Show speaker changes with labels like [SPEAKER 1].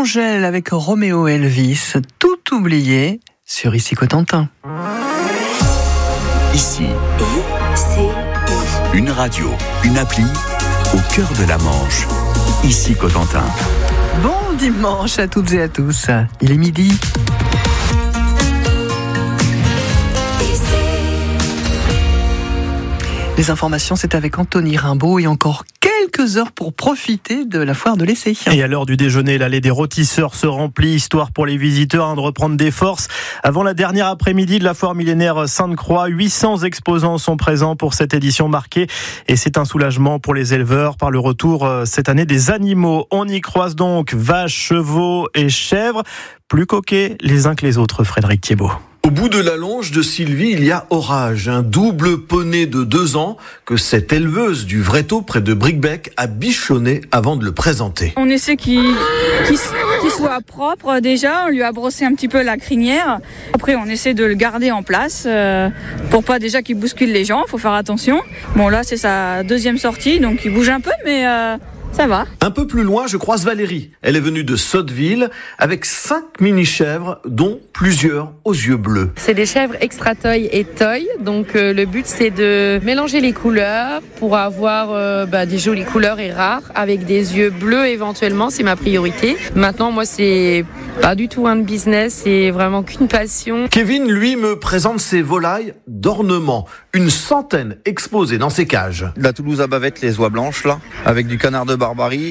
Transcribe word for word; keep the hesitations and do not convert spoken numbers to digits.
[SPEAKER 1] Angèle avec Roméo Elvis, tout oublié sur Ici Cotentin.
[SPEAKER 2] Ici,
[SPEAKER 3] I C I.
[SPEAKER 2] une radio, une appli au cœur de la Manche. Ici Cotentin.
[SPEAKER 1] Bon dimanche à toutes et à tous. Il est midi. Les informations, c'est avec Anthony Rimbaud et encore quelques heures pour profiter de la foire de l'essai.
[SPEAKER 4] Et à l'heure du déjeuner, l'allée des rôtisseurs se remplit, histoire pour les visiteurs hein, de reprendre des forces. Avant la dernière après-midi de la foire millénaire Sainte-Croix, huit cents exposants sont présents pour cette édition marquée. Et c'est un soulagement pour les éleveurs par le retour cette année des animaux. On y croise donc vaches, chevaux et chèvres, plus coquets les uns que les autres, Frédéric Thiebaud.
[SPEAKER 5] Au bout de la longe de Sylvie, il y a Orage, un double poney de deux ans que cette éleveuse du Vréto près de Bricbec a bichonné avant de le présenter.
[SPEAKER 6] On essaie qu'il, qu'il, qu'il soit propre déjà, on lui a brossé un petit peu la crinière. Après on essaie de le garder en place euh, pour pas déjà qu'il bouscule les gens, faut faire attention. Bon là c'est sa deuxième sortie donc il bouge un peu mais... Euh Ça va.
[SPEAKER 5] Un peu plus loin, je croise Valérie. Elle est venue de Sotteville avec cinq mini-chèvres, dont plusieurs aux yeux bleus.
[SPEAKER 7] C'est des chèvres extra toy et toy. Donc euh, le but c'est de mélanger les couleurs pour avoir euh, bah, des jolies couleurs et rares avec des yeux bleus éventuellement, c'est ma priorité. Maintenant moi c'est pas du tout un business, c'est vraiment qu'une passion.
[SPEAKER 5] Kevin, lui, me présente ses volailles d'ornement. Une centaine exposées dans ses cages.
[SPEAKER 8] De la Toulouse à bavette, les oies blanches là, avec du canard de Barbarie.